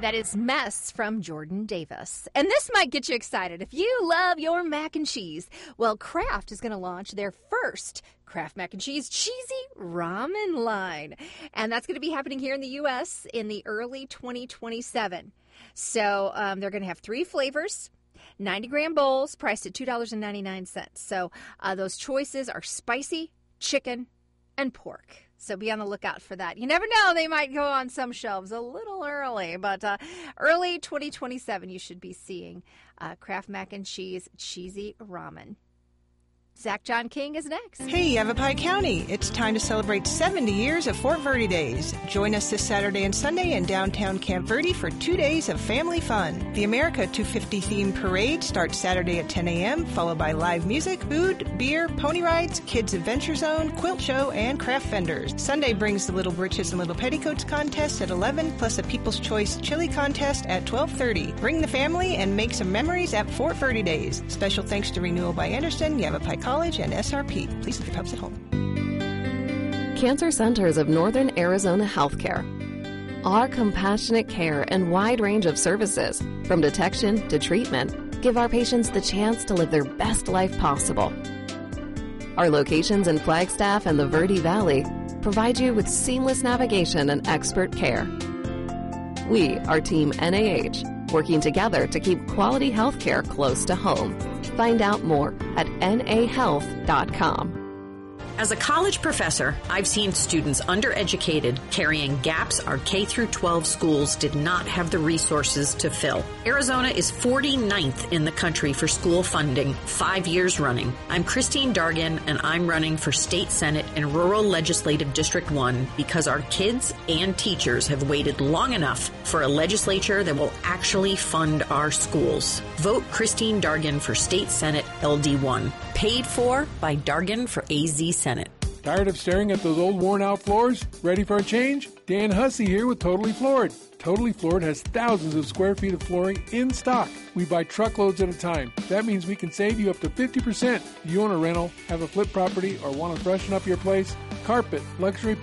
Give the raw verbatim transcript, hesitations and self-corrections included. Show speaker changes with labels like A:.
A: That is Mess from Jordan Davis. And this might get you excited. If you love your mac and cheese, well, Kraft is going to launch their first Kraft Mac and Cheese Cheesy Ramen line. And that's going to be happening here in the U S in the early twenty twenty-seven. So um, they're going to have three flavors, ninety gram bowls, priced at two dollars and ninety-nine cents. So uh, those choices are spicy, chicken, and pork. So be on the lookout for that. You never know, they might go on some shelves a little early, but uh, early twenty twenty-seven, you should be seeing uh, Kraft Mac and Cheese Cheesy Ramen. Zach John King is next.
B: Hey, Yavapai County. It's time to celebrate seventy years of Fort Verde Days. Join us this Saturday and Sunday in downtown Camp Verde for two days of family fun. The America two fifty themed parade starts Saturday at ten a.m., followed by live music, food, beer, pony rides, kids adventure zone, quilt show, and craft vendors. Sunday brings the Little Britches and Little Petticoats contest at eleven, plus a People's Choice chili contest at twelve thirty. Bring the family and make some memories at Fort Verde Days. Special thanks to Renewal by Anderson, Yavapai College, and S R P. Please leave your pubs at home.
C: Cancer Centers of Northern Arizona Healthcare. Our compassionate care and wide range of services, from detection to treatment, give our patients the chance to live their best life possible. Our locations in Flagstaff and the Verde Valley provide you with seamless navigation and expert care. We are Team N A H, working together to keep quality health care close to home. Find out more at N A health dot com.
D: As a college professor, I've seen students undereducated carrying gaps our K through twelve schools did not have the resources to fill. Arizona is forty-ninth in the country for school funding, five years running. I'm Christine Dargan, and I'm running for State Senate in Rural Legislative District one because our kids and teachers have waited long enough for a legislature that will actually fund our schools. Vote Christine Dargan for State Senate L D one. Paid for by Dargan for A Z Senate.
E: Tired of staring at those old worn-out floors? Ready for a change? Dan Hussey here with Totally Floored. Totally Floored has thousands of square feet of flooring in stock. We buy truckloads at a time. That means we can save you up to fifty percent. Do you own a rental, have a flip property, or want to freshen up your place? Carpet, luxury